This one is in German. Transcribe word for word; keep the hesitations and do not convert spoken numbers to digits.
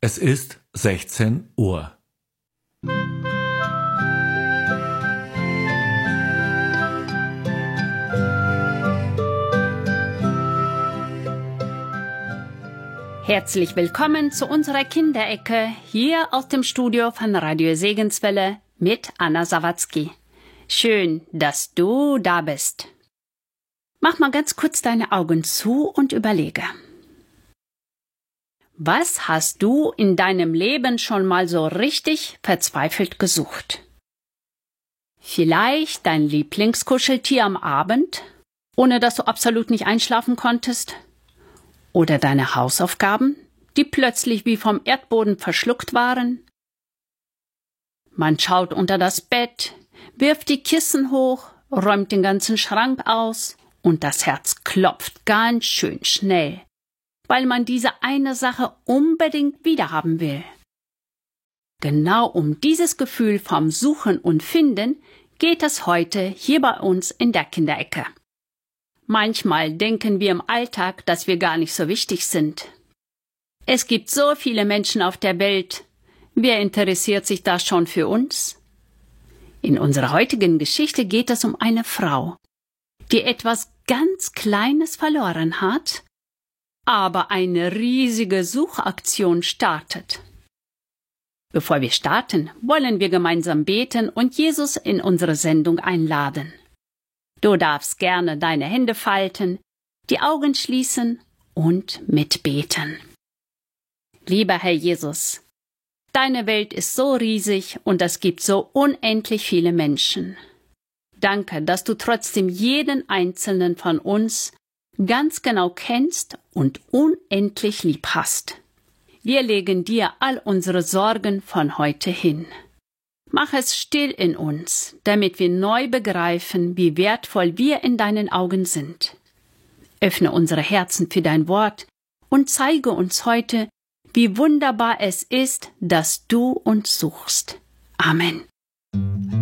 Es ist sechzehn Uhr. Herzlich willkommen zu unserer Kinderecke hier aus dem Studio von Radio Segenswelle mit Anna Sawatzki. Schön, dass du da bist. Mach mal ganz kurz deine Augen zu und überlege. Was hast du in deinem Leben schon mal so richtig verzweifelt gesucht? Vielleicht dein Lieblingskuscheltier am Abend, ohne dass du absolut nicht einschlafen konntest? Oder deine Hausaufgaben, die plötzlich wie vom Erdboden verschluckt waren? Man schaut unter das Bett, wirft die Kissen hoch, räumt den ganzen Schrank aus und das Herz klopft ganz schön schnell, weil man diese eine Sache unbedingt wiederhaben will. Genau um dieses Gefühl vom Suchen und Finden geht es heute hier bei uns in der Kinderecke. Manchmal denken wir im Alltag, dass wir gar nicht so wichtig sind. Es gibt so viele Menschen auf der Welt. Wer interessiert sich da schon für uns? In unserer heutigen Geschichte geht es um eine Frau, die etwas ganz Kleines verloren hat, aber eine riesige Suchaktion startet. Bevor wir starten, wollen wir gemeinsam beten und Jesus in unsere Sendung einladen. Du darfst gerne deine Hände falten, die Augen schließen und mitbeten. Lieber Herr Jesus, deine Welt ist so riesig und es gibt so unendlich viele Menschen. Danke, dass du trotzdem jeden einzelnen von uns ganz genau kennst und unendlich lieb hast. Wir legen dir all unsere Sorgen von heute hin. Mach es still in uns, damit wir neu begreifen, wie wertvoll wir in deinen Augen sind. Öffne unsere Herzen für dein Wort und zeige uns heute, wie wunderbar es ist, dass du uns suchst. Amen.